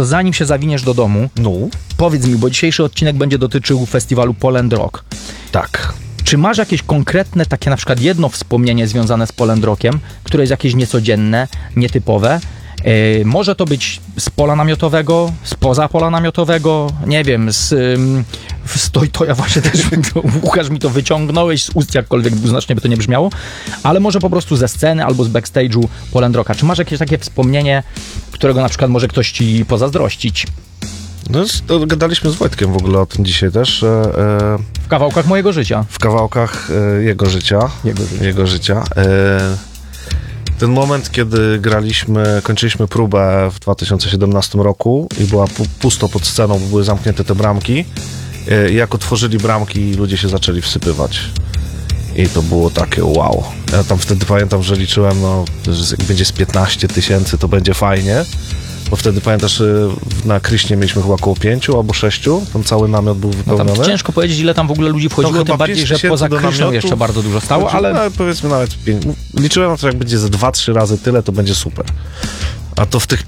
to zanim się zawiniesz do domu, powiedz mi, bo dzisiejszy odcinek będzie dotyczył festiwalu Poland Rock. Tak. Czy masz jakieś konkretne, takie na przykład jedno wspomnienie związane z Poland Rockiem, które jest jakieś niecodzienne, nietypowe? Może to być z pola namiotowego, spoza pola namiotowego, nie wiem, to ja właśnie też, Łukasz, mi to wyciągnąłeś z ust, jakkolwiek dwuznacznie by to nie brzmiało, ale może po prostu ze sceny albo z backstage'u Poland Rocka. Czy masz jakieś takie wspomnienie, którego na przykład może ktoś ci pozazdrościć? No, to gadaliśmy z Wojtkiem w ogóle o tym dzisiaj też. W kawałkach mojego życia. W kawałkach jego życia. Jego życia. Ten moment, kiedy kończyliśmy próbę w 2017 roku i była pusto pod sceną, bo były zamknięte te bramki. I jak otworzyli bramki, ludzie się zaczęli wsypywać. I to było takie wow. Ja tam wtedy pamiętam, że liczyłem, że jak będzie z 15 000, to będzie fajnie. Bo wtedy pamiętasz, na Kryśnie mieliśmy chyba około 5 albo 6, tam cały namiot był wypełniony. Tam ciężko powiedzieć, ile tam w ogóle ludzi wchodziło, tym bardziej, że poza Kryszną jeszcze bardzo dużo stało, ale... powiedzmy nawet 5. Liczyłem, że jak będzie ze 2-3 razy tyle, to będzie super. A to w tych